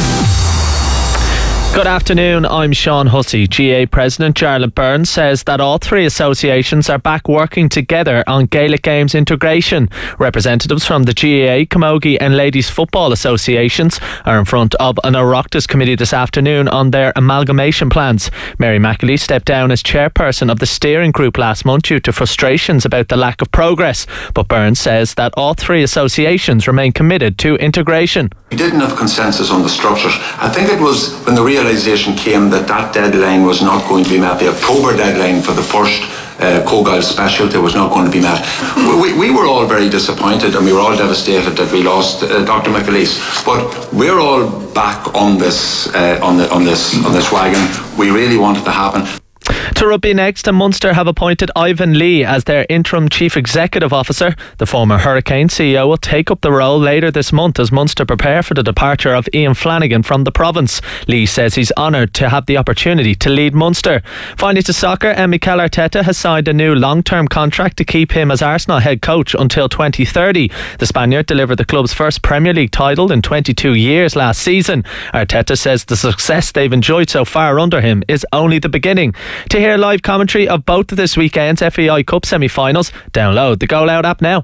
Good afternoon, I'm Sean Hussey. G A President Charlotte Byrne says that all three associations are back working together on Gaelic Games integration. Representatives from the G A A, Camogie and Ladies Football Associations are in front of an Oireachtas committee this afternoon on their amalgamation plans. Mary McAlee stepped down as chairperson of the steering group last month due to frustrations about the lack of progress, but Byrne says that all three associations remain committed to integration. We didn't have consensus on the structure. I think it was when the realisation came that that deadline was not going to be met. The October deadline for the first uh, Cogal specialty was not going to be met. We, we were all very disappointed and we were all devastated that we lost uh, Doctor McAleese. But we're all back on this, uh, on, the, on this, on this wagon. We really want it to happen. To rugby next, and Munster have appointed Ivan Lee as their interim chief executive officer. The former Hurricane C E O will take up the role later this month as Munster prepare for the departure of Ian Flanagan from the province. Lee says he's honoured to have the opportunity to lead Munster. Finally to soccer, and Mikel Arteta has signed a new long-term contract to keep him as Arsenal head coach until twenty thirty. The Spaniard delivered the club's first Premier League title in twenty-two years last season. Arteta says the success they've enjoyed so far under him is only the beginning. To hear live commentary of both of this weekend's F A I Cup semi-finals, download the Go Loud app now.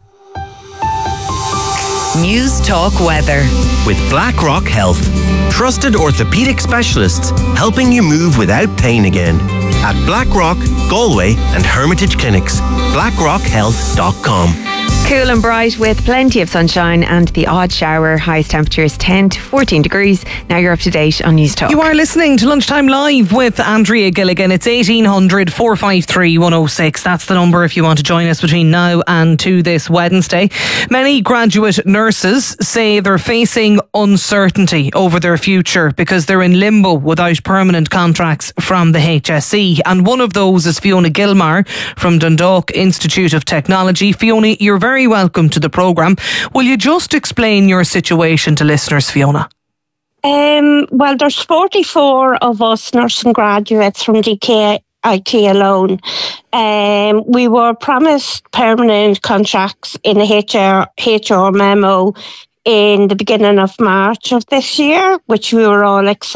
News Talk Weather. With BlackRock Health. Trusted orthopaedic specialists helping you move without pain again. At BlackRock, Galway and Hermitage Clinics. blackrock health dot com. Cool and bright with plenty of sunshine and the odd shower. Highest temperatures ten to fourteen degrees. Now you're up to date on News Talk. You are listening to Lunchtime Live with Andrea Gilligan. It's eighteen hundred, four five three, one oh six. That's the number if you want to join us between now and to this Wednesday. Many graduate nurses say they're facing uncertainty over their future because they're in limbo without permanent contracts from the H S E. And one of those is Fiona Gilmar from Dundalk Institute of Technology. Fiona, you're very welcome to the programme. Will you just explain your situation to listeners, Fiona? Um, well, there's forty-four of us nursing graduates from D K I T alone. Um, we were promised permanent contracts in a H R, H R memo in the beginning of March of this year, which we were all excited